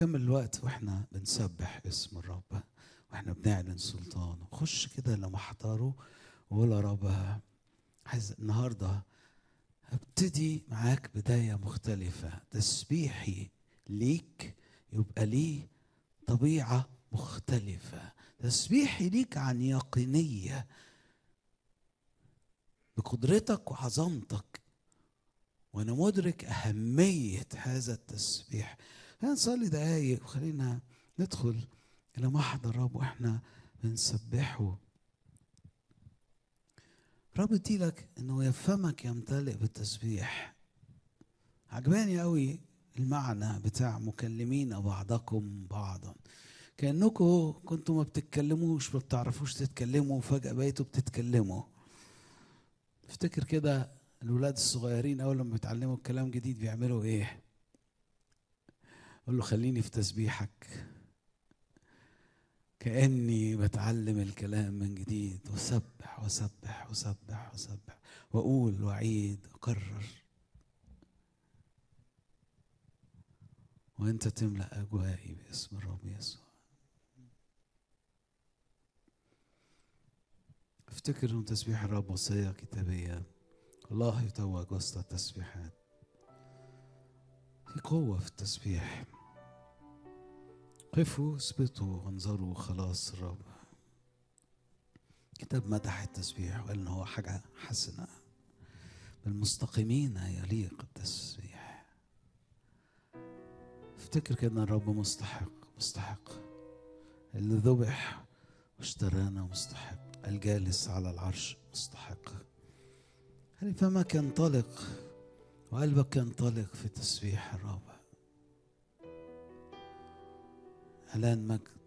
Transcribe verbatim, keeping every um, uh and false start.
كمل الوقت واحنا بنسبح اسم الرب واحنا بنعلن سلطانه. خش كده لمحضره وقول يا رب، عايز النهارده هبتدي معاك بدايه مختلفه. تسبيحي ليك يبقى ليه طبيعه مختلفه. تسبيحي ليك عن يقينيه بقدرتك وعظمتك، وانا مدرك اهميه هذا التسبيح. خلينا نصلي دقايق وخلينا ندخل الى محضر الرب واحنا بنسبحه. رب يديلك انه يفهمك يمتلئ بالتسبيح. عجباني قوي المعنى بتاع مكلمين بعضكم بعضا، كأنكم كنتوا ما بتتكلموش، ما بتعرفوش تتكلموا، وفجأة بقيتوا بتتكلموا. افتكر كده الولاد الصغيرين اول لما بيتعلموا الكلام جديد بيعملوا ايه؟ قول له خليني في تسبيحك، كأني بتعلم الكلام من جديد، وسبح وسبح وسبح وسبح وأقول وأعيد وأكرر، وأنت تملأ أجوائي باسم الرب يسوع. افتكر أن تسبيح الرب وصية كتابية، الله يتوج وسط التسبيحات. في قوة في التسبيح. قفوا اثبتوا وانظروا خلاص الرب. كتاب مدح التسبيح وقال إن هو حاجة حسنة، بالمستقيمين يليق التسبيح. افتكر كده ان الرب مستحق مستحق، اللي ذبح واشترانا مستحق، الجالس على العرش مستحق. هل فمك ينطلق وقلبك ينطلق في تسبيح الرب، اعلان مجد